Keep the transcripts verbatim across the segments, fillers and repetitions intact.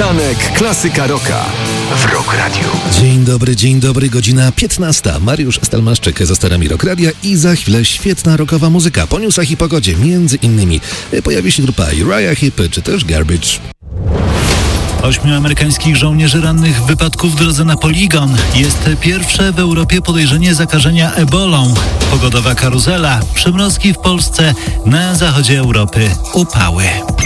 Przystanek Klasyka Rocka w Rock Radio. Dzień dobry, dzień dobry, godzina piętnasta. Mariusz Stelmaszczyk za sterami Rock Radia i za chwilę świetna rockowa muzyka po newsach i pogodzie. Między innymi pojawi się grupa Uriah Heep czy też Garbage. Ośmiu amerykańskich żołnierzy rannych w wypadku w drodze na poligon. Jest pierwsze w Europie podejrzenie zakażenia ebolą. Pogodowa karuzela. Przymrozki w Polsce, na zachodzie Europy upały.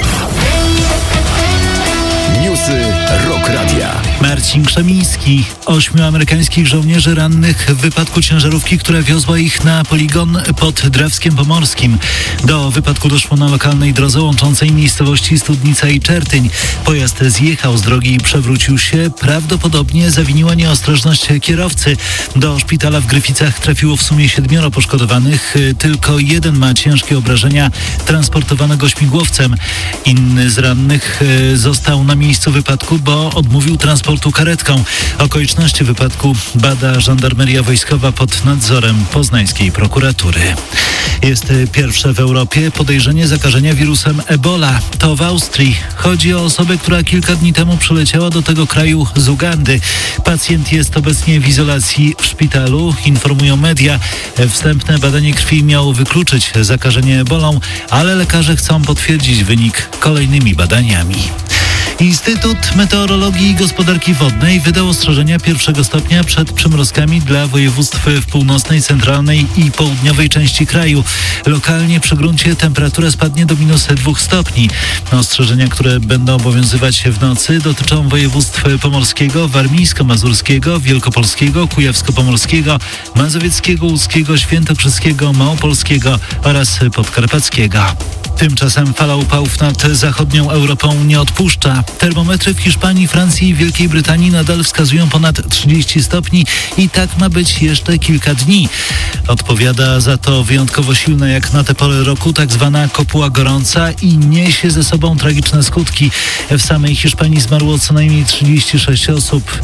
Newsy Rock Radia. Marcin Krzemiński. Ośmiu amerykańskich żołnierzy rannych w wypadku ciężarówki, która wiozła ich na poligon pod Drawskiem Pomorskim. Do wypadku doszło na lokalnej drodze łączącej miejscowości Studnica i Czertyń. Pojazd zjechał z drogi i przewrócił się. Prawdopodobnie zawiniła nieostrożność kierowcy. Do szpitala w Gryficach trafiło w sumie siedmioro poszkodowanych. Tylko jeden ma ciężkie obrażenia, transportowany go śmigłowcem. Inny z rannych został na miejscu wypadku, bo odmówił transportu karetką. Okoliczności wypadku bada żandarmeria wojskowa pod nadzorem poznańskiej prokuratury. Jest pierwsze w Europie podejrzenie zakażenia wirusem Ebola. To w Austrii. Chodzi o osobę, która kilka dni temu przyleciała do tego kraju z Ugandy. Pacjent jest obecnie w izolacji w szpitalu, informują media. Wstępne badanie krwi miało wykluczyć zakażenie ebolą, ale lekarze chcą potwierdzić wynik kolejnymi badaniami. Instytut Meteorologii i Gospodarki Wodnej wydał ostrzeżenia pierwszego stopnia przed przymrozkami dla województw w północnej, centralnej i południowej części kraju. Lokalnie przy gruncie temperatura spadnie do minus dwóch stopni. Ostrzeżenia, które będą obowiązywać w nocy, dotyczą województw pomorskiego, warmińsko-mazurskiego, wielkopolskiego, kujawsko-pomorskiego, mazowieckiego, łódzkiego, świętokrzyskiego, małopolskiego oraz podkarpackiego. Tymczasem fala upałów nad zachodnią Europą nie odpuszcza. Termometry w Hiszpanii, Francji i Wielkiej Brytanii nadal wskazują ponad trzydzieści stopni i tak ma być jeszcze kilka dni. Odpowiada za to wyjątkowo silna jak na tę porę roku tak zwana kopuła gorąca i niesie ze sobą tragiczne skutki. W samej Hiszpanii zmarło co najmniej trzydzieści sześć osób.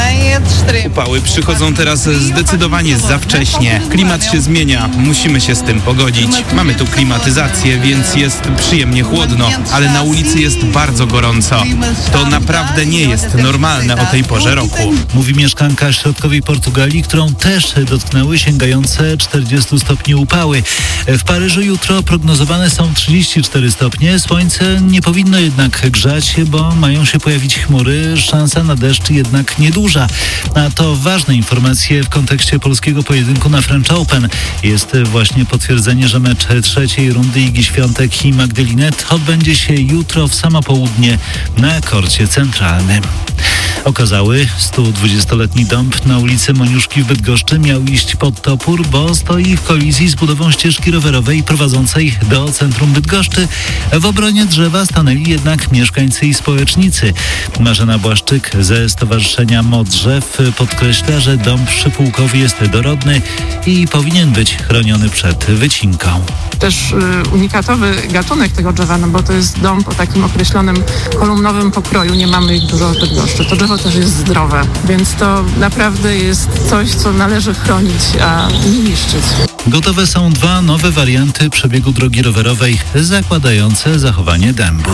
Upały przychodzą teraz zdecydowanie za wcześnie. Klimat się zmienia, musimy się z tym pogodzić. Mamy tu klimatyzację, więc jest przyjemnie chłodno, ale na ulicy jest bardzo gorąco. To naprawdę nie jest normalne o tej porze roku. Mówi mieszkanka środkowej Portugalii, którą też dotknęły sięgające czterdziestu stopni upały. W Paryżu jutro prognozowane są trzydzieści cztery stopnie. Słońce nie powinno jednak grzać, bo mają się pojawić chmury. Szansa na deszcz jednak nieduża. A to ważne informacje w kontekście polskiego pojedynku na French Open. Jest właśnie potwierdzenie, że mecz trzeciej rundy Igi Świątek i Magdalinet odbędzie się jutro w samo południe na korcie centralnym. Okazały sto dwudziestoletni dąb na ulicy Moniuszki w Bydgoszczy miał iść pod topór, bo stoi w kolizji z budową ścieżki rowerowej prowadzącej do centrum Bydgoszczy. W obronie drzewa stanęli jednak mieszkańcy i społecznicy. Marzena Błaszczyk ze Stowarzyszenia Modrzew podkreśla, że dąb szypułkowy jest dorodny i powinien być chroniony przed wycinką. Też y, unikatowy gatunek tego drzewa, no bo to jest dąb o takim określonym kolumnowym pokroju, nie mamy ich dużo w Bydgoszczy. To drzewo też jest zdrowe, więc to naprawdę jest coś, co należy chronić, a nie niszczyć. Gotowe są dwa nowe warianty przebiegu drogi rowerowej zakładające zachowanie dębu.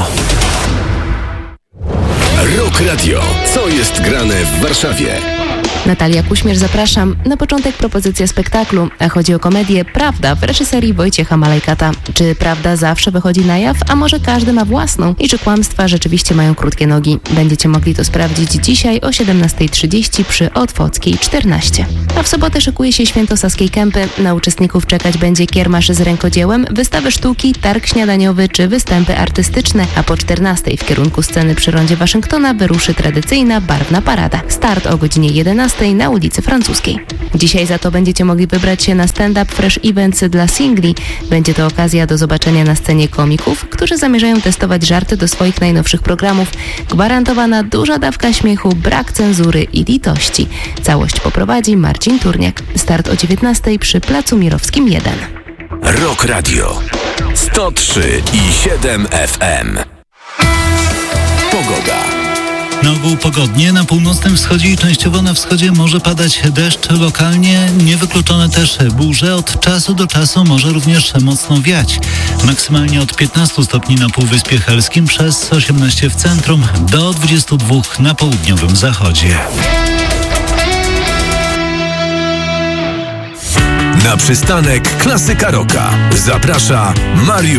Rock Radio. Co jest grane w Warszawie? Natalia Kuśmierz, zapraszam. Na początek propozycja spektaklu, a chodzi o komedię Prawda w reżyserii Wojciecha Malajkata. Czy prawda zawsze wychodzi na jaw, a może każdy ma własną? I czy kłamstwa rzeczywiście mają krótkie nogi? Będziecie mogli to sprawdzić dzisiaj o siedemnasta trzydzieści przy Otwockiej czternaście. A w sobotę szykuje się Święto Saskiej Kępy. Na uczestników czekać będzie kiermasz z rękodziełem, wystawy sztuki, targ śniadaniowy czy występy artystyczne, a po czternastej w kierunku sceny przy rondzie Waszyngtona wyruszy tradycyjna barwna parada. Start o godzinie jedenastej na ulicy Francuskiej. Dzisiaj za to będziecie mogli wybrać się na stand-up Fresh Events dla singli. Będzie to okazja do zobaczenia na scenie komików, którzy zamierzają testować żarty do swoich najnowszych programów. Gwarantowana duża dawka śmiechu, brak cenzury i litości. Całość poprowadzi Marcin Turniak. Start o dziewiętnastej przy Placu Mirowskim jeden. Rock Radio sto trzy i siedem F M. Pogoda. Na ogół pogodnie, na północnym wschodzie i częściowo na wschodzie może padać deszcz lokalnie, niewykluczone też burze. Od czasu do czasu może również mocno wiać. Maksymalnie od piętnastu stopni na Półwyspie Helskim, przez osiemnaście w centrum, do dwudziestu dwóch na południowym zachodzie. Na przystanek Klasyka Rocka zaprasza Mariusz